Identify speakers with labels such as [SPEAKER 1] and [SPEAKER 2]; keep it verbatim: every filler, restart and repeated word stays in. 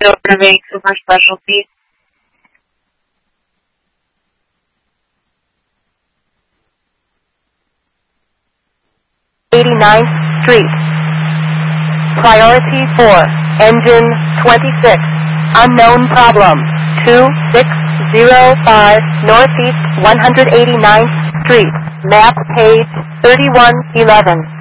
[SPEAKER 1] Doberman Super Specialty.
[SPEAKER 2] eighty-ninth Street. Priority four, engine twenty-six. Unknown problem. two six zero five Northeast one hundred eighty-ninth Street. Map page thirty-one eleven.